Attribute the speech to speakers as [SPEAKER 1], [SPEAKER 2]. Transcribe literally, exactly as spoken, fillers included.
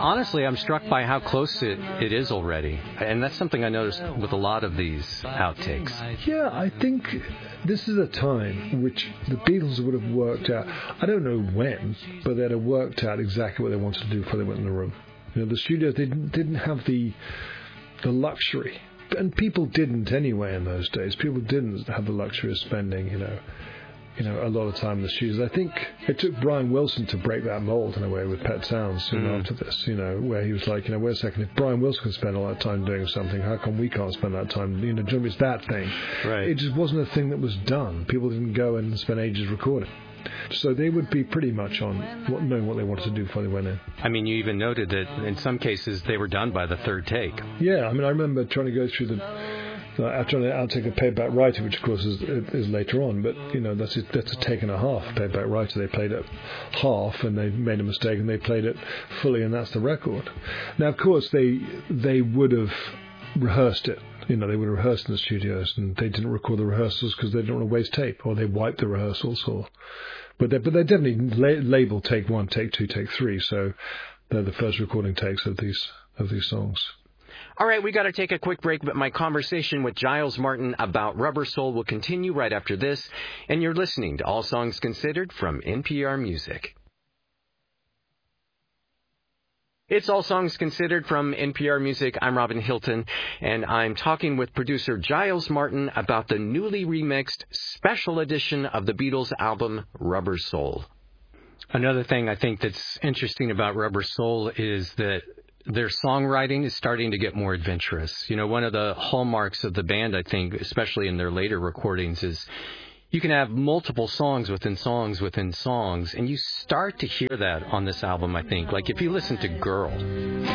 [SPEAKER 1] honestly, I'm struck by how close it, it is already. And that's something I noticed with a lot of these outtakes.
[SPEAKER 2] Yeah, I think this is a time which the Beatles would have worked out. I don't know when, but they'd have worked out exactly what they wanted to do before they went in the room. You know, the studios didn't didn't have the the luxury, and people didn't anyway in those days. People didn't have the luxury of spending, you know, you know, a lot of time in the studios. I think it took Brian Wilson to break that mold in a way with Pet Sounds soon mm. after this, you know, where he was like, you know, wait a second, if Brian Wilson can spend all that time doing something, how come we can't spend that time? You know, it's that thing.
[SPEAKER 1] Right.
[SPEAKER 2] It just wasn't a thing that was done. People didn't go and spend ages recording. So they would be pretty much on what, knowing what they wanted to do before they went in.
[SPEAKER 1] I mean, you even noted that in some cases they were done by the third take.
[SPEAKER 2] Yeah, I mean, I remember trying to go through the... Uh, after an outtake of Payback Writer, which of course is, is later on, but you know that's a, that's a take and a half. Payback Writer, they played it half and they made a mistake and they played it fully, and that's the record. Now, of course, they they would have rehearsed it. You know, they would have rehearsed in the studios, and they didn't record the rehearsals because they didn't want to waste tape, or they wiped the rehearsals, or but they but they definitely la- labeled take one, take two, take three. So they're the first recording takes of these of these songs.
[SPEAKER 1] All right, we got to take a quick break, but my conversation with Giles Martin about Rubber Soul will continue right after this, and you're listening to All Songs Considered from N P R Music. It's All Songs Considered from N P R Music. I'm Robin Hilton, and I'm talking with producer Giles Martin about the newly remixed special edition of the Beatles album Rubber Soul. Another thing I think that's interesting about Rubber Soul is that their songwriting is starting to get more adventurous. You know, one of the hallmarks of the band, I think, especially in their later recordings, is you can have multiple songs within songs within songs, and you start to hear that on this album, I think. Like if you listen to Girl.